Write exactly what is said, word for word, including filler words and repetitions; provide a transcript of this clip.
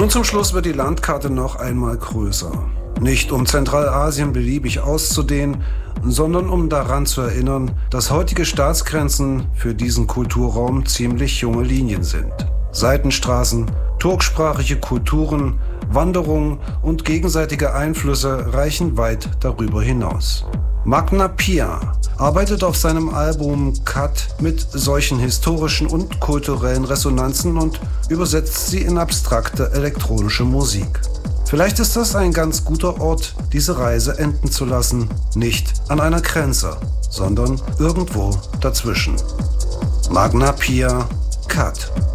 Und zum Schluss wird die Landkarte noch einmal größer. Nicht um Zentralasien beliebig auszudehnen, sondern um daran zu erinnern, dass heutige Staatsgrenzen für diesen Kulturraum ziemlich junge Linien sind. Seitenstraßen, turksprachige Kulturen, Wanderungen und gegenseitige Einflüsse reichen weit darüber hinaus. Magna Pia arbeitet auf seinem Album Cut mit solchen historischen und kulturellen Resonanzen und übersetzt sie in abstrakte elektronische Musik. Vielleicht ist das ein ganz guter Ort, diese Reise enden zu lassen, nicht an einer Grenze, sondern irgendwo dazwischen. Magna Pia, Cut.